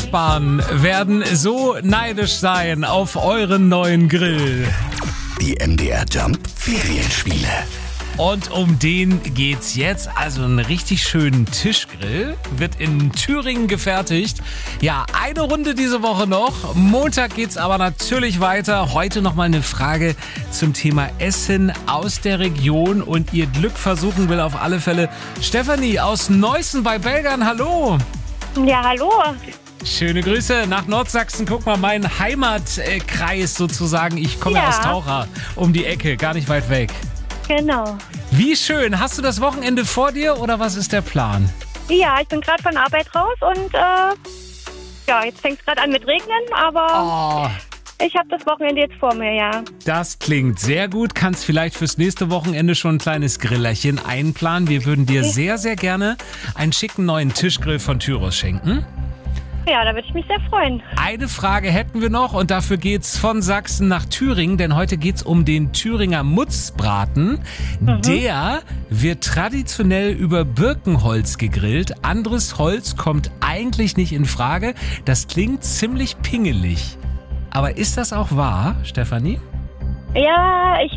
Nachbarn werden so neidisch sein auf euren neuen Grill. Die MDR Jump Ferienspiele. Und um den geht's jetzt. Also einen richtig schönen Tischgrill wird in Thüringen gefertigt. Ja, eine Runde diese Woche noch. Montag geht's aber natürlich weiter. Heute nochmal eine Frage zum Thema Essen aus der Region. Und ihr Glück versuchen will auf alle Fälle Stefanie aus Neussen bei Belgern. Hallo. Ja, hallo. Schöne Grüße nach Nordsachsen. Guck mal, mein Heimatkreis sozusagen. Ich komme aus Taucher um die Ecke, gar nicht weit weg. Genau. Wie schön. Hast du das Wochenende vor dir oder was ist der Plan? Ja, ich bin gerade von Arbeit raus und jetzt fängt es gerade an mit Regnen, aber ich habe das Wochenende jetzt vor mir, ja. Das klingt sehr gut. Kannst vielleicht fürs nächste Wochenende schon ein kleines Grillerchen einplanen. Wir würden dir sehr, sehr gerne einen schicken neuen Tischgrill von Tyros schenken. Ja, da würde ich mich sehr freuen. Eine Frage hätten wir noch und dafür geht's von Sachsen nach Thüringen, denn heute geht's um den Thüringer Mutzbraten. Der wird traditionell über Birkenholz gegrillt. Anderes Holz kommt eigentlich nicht in Frage. Das klingt ziemlich pingelig. Aber ist das auch wahr, Stefanie? Ja, ich